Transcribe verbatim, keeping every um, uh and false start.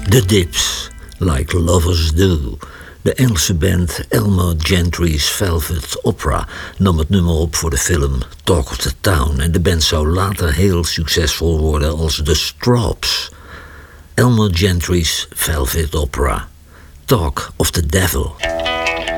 The Dips, Like Lovers Do. De Engelse band Elmo Gentry's Velvet Opera nam het nummer op voor de film Talk of the Town. En de band zou later heel succesvol worden als The Stroups. Elmo Gentry's Velvet Opera, Talk of the Devil.